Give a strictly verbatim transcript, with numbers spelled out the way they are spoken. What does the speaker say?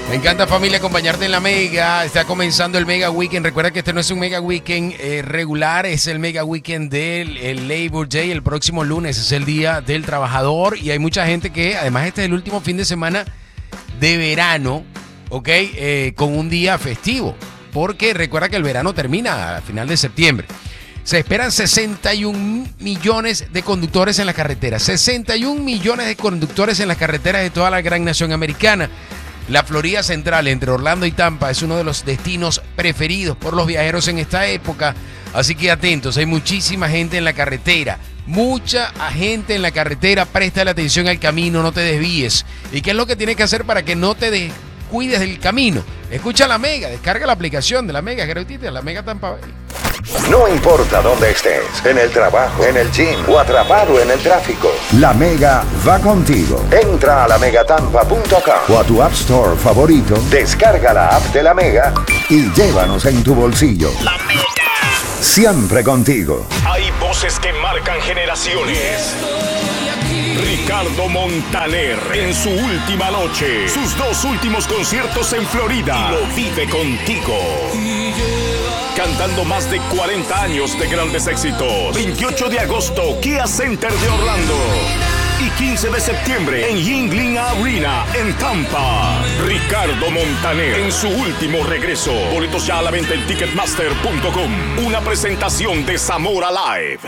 Me encanta, familia, acompañarte en la Mega. Está comenzando el Mega Weekend. Recuerda que este no es un Mega Weekend eh, regular, es el Mega Weekend del el Labor Day. El próximo lunes es el Día del Trabajador y hay mucha gente que, además, este es el último fin de semana de verano, ¿ok? Eh, con un día festivo, porque recuerda que el verano termina a final de septiembre. Se esperan sesenta y un millones de conductores en las carreteras. sesenta y un millones de conductores en las carreteras de toda la gran nación americana. La Florida Central, entre Orlando y Tampa, es uno de los destinos preferidos por los viajeros en esta época. Así que atentos, hay muchísima gente en la carretera. Mucha gente en la carretera. Presta la atención al camino, no te desvíes. ¿Y qué es lo que tienes que hacer para que no te descuides del camino? Escucha la Mega, descarga la aplicación de la Mega, gratuita, la Mega Tampa Bay. No importa dónde estés, en el trabajo, en el gym o atrapado en el tráfico, la Mega va contigo. Entra a la megatampa punto com o a tu App Store favorito, descarga la app de la Mega y llévanos en tu bolsillo. La Mega. Siempre contigo. Hay voces que marcan generaciones. Ricardo Montaner en su última noche, sus dos últimos conciertos en Florida, y lo vive contigo. Cantando más de cuarenta años de grandes éxitos. veintiocho de agosto, Kia Center de Orlando. Y quince de septiembre en Yuengling Arena en Tampa. Ricardo Montaner en su último regreso. Boletos ya a la venta en ticketmaster punto com. Una presentación de Zamora Live.